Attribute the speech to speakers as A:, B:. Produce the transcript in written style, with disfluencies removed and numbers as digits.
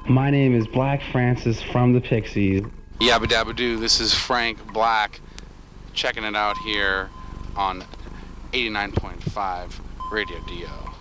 A: My name is Black Francis from the Pixies.
B: Yabba dabba doo, this is Frank Black, checking it out here on 89.5 Radio Dio.